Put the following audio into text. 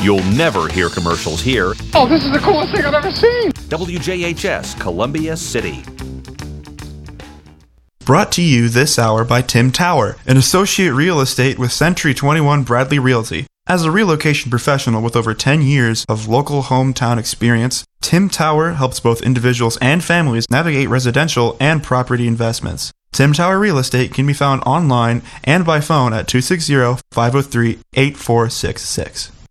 You'll never hear commercials here. Oh, this is the coolest thing I've ever seen! WJHS, Columbia City. Brought to you this hour by Tim Tower, an associate real estate with Century 21 Bradley Realty. As a relocation professional with over 10 years of local hometown experience, Tim Tower helps both individuals and families navigate residential and property investments. Tim Tower Real Estate can be found online and by phone at 260-503-8466.